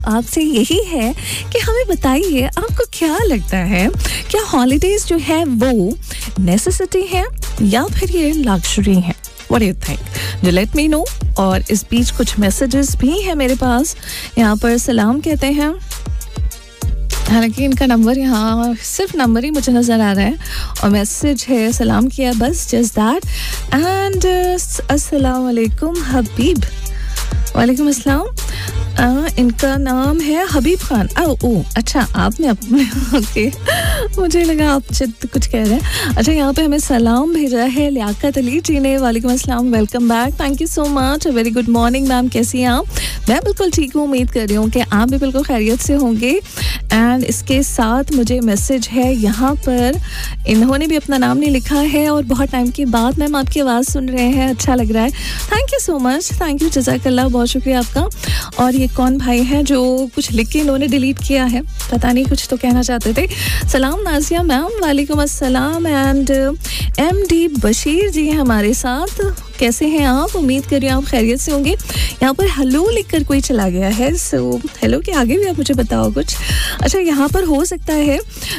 आपसे यही है कि हमें बताइए आपको क्या लगता है, क्या हॉलीडेज जो है वो नेसेसिटी है या फिर ये लग्जरी है? What do you think? जो लेट मी नो. और इस बीच कुछ मैसेजेस भी हैं मेरे पास. यहाँ पर सलाम कहते हैं, हालांकि इनका नंबर यहाँ सिर्फ नंबर ही मुझे नज़र आ रहा है और मैसेज है सलाम किया बस जस्ट दैट. एंड अस्सलाम वालेकुम हबीब. वालेकुम अस्सलाम. इनका नाम है हबीब खान. ओ अच्छा, आपने अपने ओके, मुझे लगा आप कुछ कह रहे हैं. अच्छा, यहाँ पे हमें सलाम भेजा है लियाकत अली जी ने. वालेकुम अस्सलाम, welcome back, thank you so much. Very good morning ma'am, कैसी हैं आप? मैं बिल्कुल ठीक हूँ, उम्मीद कर रही हूँ कि आप भी बिल्कुल खैरियत से होंगे. एंड इसके साथ मुझे मैसेज है यहाँ पर, इन्होंने भी अपना नाम नहीं लिखा है और बहुत टाइम के बाद मैम आपकी आवाज़ सुन रहे हैं, अच्छा लग रहा है. Thank you so much, thank you, जज़ाकल्लाह, बहुत शुक्रिया आपका. और ये कौन भाई हैं जो कुछ लिख के इन्होंने डिलीट किया है, पता नहीं, कुछ तो कहना चाहते थे. सलाम नाजिया मैम. वालेकुम अस्सलाम. एंड MD बशीर जी हैं हमारे साथ. कैसे हैं आप? उम्मीद कर रही हूँ आप खैरियत से होंगे. यहाँ पर हेलो लिखकर कोई चला गया है, सो हेलो के आगे भी आप मुझे बताओ कुछ. अच्छा, यहाँ पर हो सकता है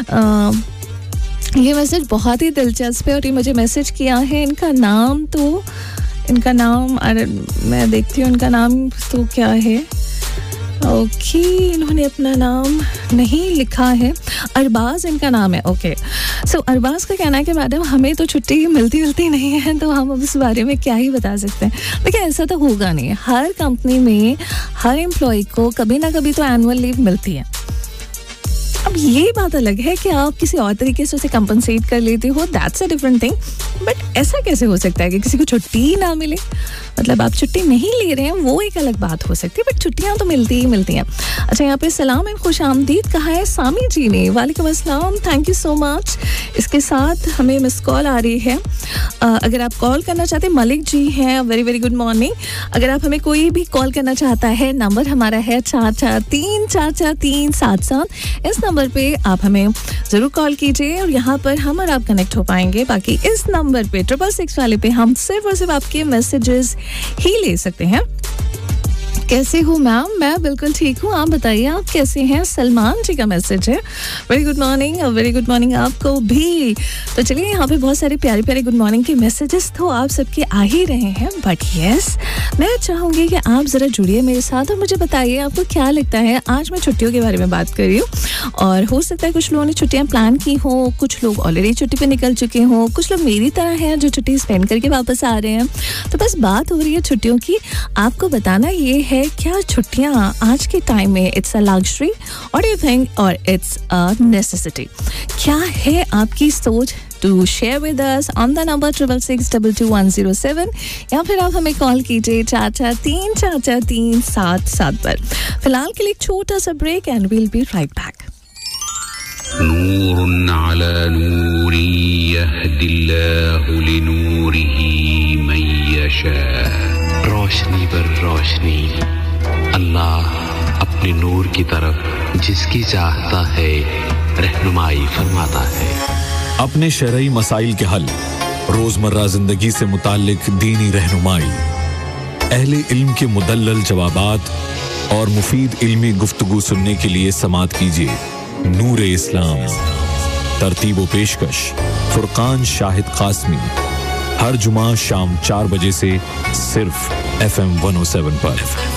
ये मैसेज बहुत ही दिलचस्प है और ये मुझे मैसेज किया है. इनका नाम अरे मैं देखती हूँ, इनका नाम तो क्या है. ओके, इन्होंने अपना नाम नहीं लिखा है. अरबाज इनका नाम है. ओके, सो अरबाज का कहना है कि मैडम हमें तो छुट्टी मिलती नहीं है, तो हम अब इस बारे में क्या ही बता सकते हैं. देखिए, ऐसा तो होगा नहीं. हर कंपनी में हर एम्प्लॉय को कभी ना कभी तो एनुअल लीव मिलती है. अब ये बात अलग है कि आप किसी और तरीके से उसे कंपनसेट कर लेते हो, that's a different thing. But ऐसा कैसे हो सकता है कि किसी को छुट्टी ना मिले? मतलब आप छुट्टी नहीं ले रहे हैं, वो एक अलग बात हो सकती है, बट छुट्टियां तो मिलती ही मिलती हैं. अच्छा, यहाँ पे सलाम एंड खुश आमदीद कहा है सामी जी ने. वालेकुम अस्सलाम, थैंक यू सो मच. इसके साथ हमें मिस कॉल आ रही है. अगर आप कॉल करना चाहते हैं, मलिक जी हैं, वेरी वेरी गुड मॉर्निंग. अगर आप हमें कोई भी कॉल करना चाहता है, नंबर हमारा है 44344377. इस नंबर पे आप हमें ज़रूर कॉल कीजिए और यहाँ पर हम और आप कनेक्ट हो पाएंगे. बाकी इस नंबर पे 666 वाले पे हम सिर्फ और सिर्फ आपके मैसेजेस ही ले सकते हैं. कैसे हो मैम? मैं बिल्कुल ठीक हूँ, आप बताइए आप कैसे हैं? सलमान जी का मैसेज है. Very good morning, very good morning आपको भी. तो चलिए, यहाँ पे बहुत सारे प्यारे प्यारे गुड मॉर्निंग के मैसेजेस तो आप सबके आ ही रहे हैं, बट यस, मैं चाहूँगी कि आप ज़रा जुड़िए मेरे साथ और मुझे बताइए आपको क्या लगता है. आज मैं छुट्टियों के बारे में बात कर रही हूँ और हो सकता है कुछ लोगों ने छुट्टियाँ प्लान की हों, कुछ लोग ऑलरेडी छुट्टी पर निकल चुके हों, कुछ लोग मेरी तरह हैं जो छुट्टी स्पेंड करके वापस आ रहे हैं. तो बस बात हो रही है छुट्टियों की. आपको बताना ये है, क्या छुट्टियां आज के टाइम में इट्स अ लग्जरी और यू थिंक और इट्स अ नेसेसिटी? क्या है आपकी सोच? To share with us on the number 66622107 या फिर आप हमें कॉल कीजिए 44344377 पर. फिलहाल के लिए एक छोटा सा break and we'll B right back. नूरुन अला नूरी यहदिल्लाहु लिनूरिही मन यशा. रोशनी पर रोशनी, अल्लाह अपने नूर की तरफ जिसकी चाहता है रहनुमाई फरमाता है. अपने शरई मसाइल के हल, रोजमर्रा जिंदगी से मुताल्लिक दीनी रहनुमाई, अहले इल्म के मुदल्लल जवाबात और मुफीद इल्मी गुफ्तगू सुनने के लिए समात कीजिए नूर इस्लाम. तरतीब व पेशकश फुरकान शाहिद कासमी, हर जुमा शाम 4 बजे से सिर्फ FM 107 पर.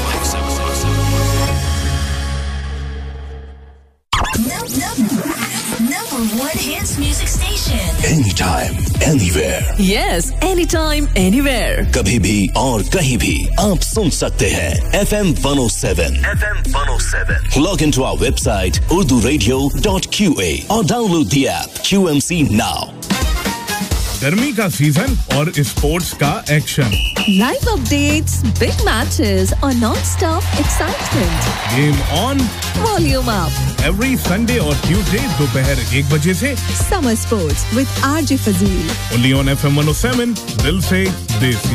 Number one hits music station. Anytime, anywhere. Yes, anytime, anywhere. कभी भी और कहीं भी आप सुन सकते हैं FM 107. FM 107. Log into our website urduradio.qa or download the app QMC now. गर्मी का सीजन और स्पोर्ट्स का action, live updates, big matches और non-stop excitement. Game on, volume up. Every Sunday और ट्यूसडे दोपहर 1 बजे से summer sports with RJ Fazil. Only on FM 107. दिल से देसी.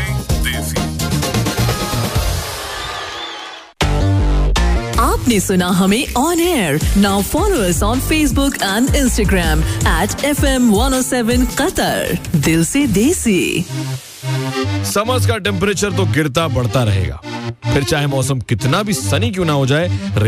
आपने सुना हमें on air. Now follow us on Facebook and Instagram @FM 107 Qatar. दिल से देसी. समर्स का टेम्परेचर तो गिरता बढ़ता रहेगा, फिर चाहे मौसम कितना भी सनी क्यों ना हो जाए.